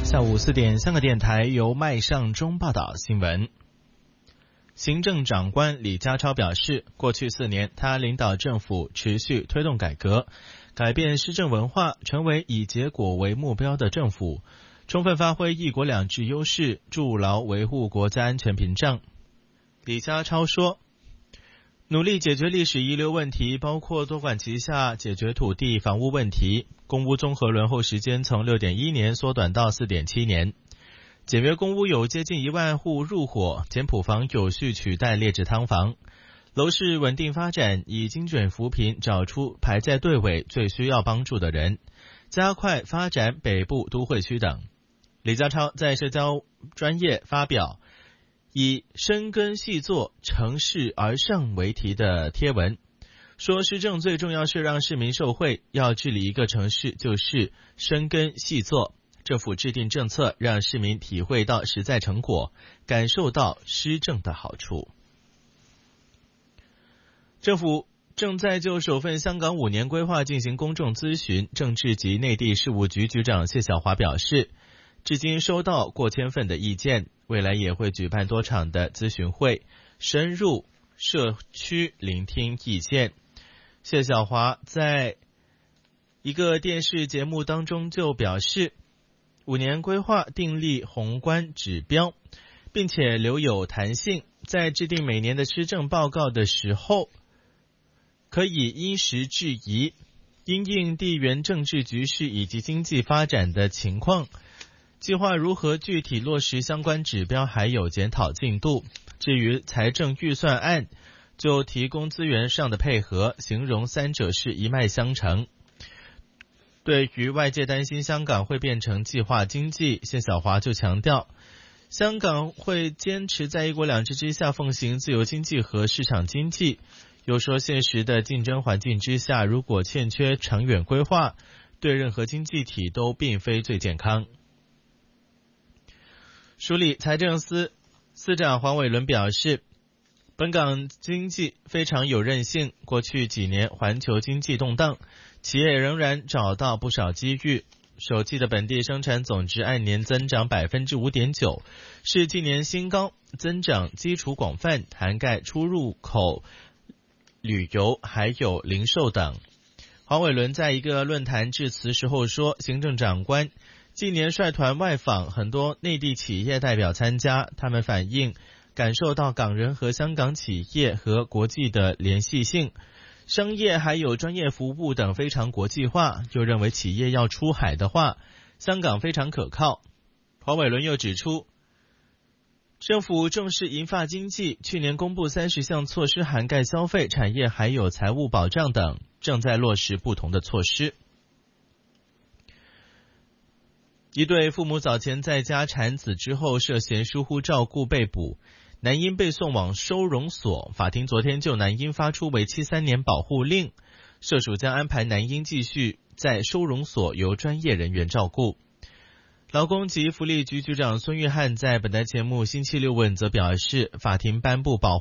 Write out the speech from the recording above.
下午4点，香港电台由麦尚中报道新闻。行政长官李家超表示，过去4年，他领导政府持续推动改革，改变施政文化，成为以结果为目标的政府，充分发挥一国两制优势，筑牢维护国家安全屏障。李家超说，努力解决历史遗留问题，包括多管齐下解决土地房屋问题，公屋综合轮候时间从 6.1 年缩短到 4.7 年。简约公屋有接近1万户入伙，简朴房有序取代劣质汤房，楼市稳定发展，以精准扶贫找出排在队尾最需要帮助的人，加快发展北部都会区等。李家超在社交专页发表以深耕细作乘势而上为题的贴文，说施政最重要是让市民受惠，要治理一个城市就是深耕细作，政府制定政策，让市民体会到实在成果，感受到施政的好处。政府正在就首份香港5年规划进行公众咨询，政治及内地事务局局长谢晓华表示，至今收到过千份的意见，未来也会举办多场的咨询会，深入社区聆听意见。谢晓华在一个电视节目当中就表示，5年规划订立宏观指标，并且留有弹性，在制定每年的施政报告的时候，可以因时制宜，因应地缘政治局势以及经济发展的情况，计划如何具体落实相关指标，还有检讨进度。至于财政预算案，就提供资源上的配合，形容三者是一脉相承。对于外界担心香港会变成计划经济，谢晓华就强调，香港会坚持在一国两制之下奉行自由经济和市场经济。又说现实的竞争环境之下，如果欠缺长远规划，对任何经济体都并非最健康。署理财政司司长黄伟伦表示，本港经济非常有韧性，过去几年环球经济动荡，企业仍然找到不少机遇。首季的本地生产总值按年增长 5.9%， 是近年新高，增长基础广泛，涵盖出入口、旅游还有零售等。黄伟伦在一个论坛致辞时候说，行政长官近年率团外访，很多内地企业代表参加，他们反映感受到港人和香港企业和国际的联系性，商业还有专业服务等非常国际化，又认为企业要出海的话，香港非常可靠。黄伟伦又指出，政府重视银发经济，去年公布30项措施，涵盖消费、产业还有财务保障等，正在落实不同的措施。一对父母早前在家产子之后涉嫌疏忽照顾被捕，男婴被送往收容所，法庭昨天就男婴发出为期3年保护令，社署将安排男婴继续在收容所由专业人员照顾。劳工及福利局局长孙玉菡在本台节目星期六问则表示，法庭颁布保